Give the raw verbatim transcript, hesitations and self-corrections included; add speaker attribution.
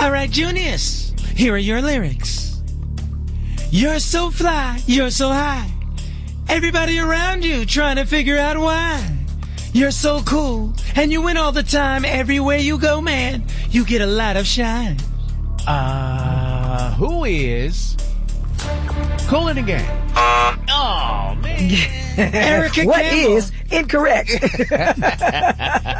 Speaker 1: All right, Junius, here are your lyrics. You're so fly, you're so high. Everybody around you trying to figure out why. You're so cool, and you win all the time. Everywhere you go, man, you get a lot of shine.
Speaker 2: Uh, who is Kool and the Gang? Oh, man.
Speaker 1: Erica
Speaker 3: What
Speaker 1: Campbell.
Speaker 3: is incorrect?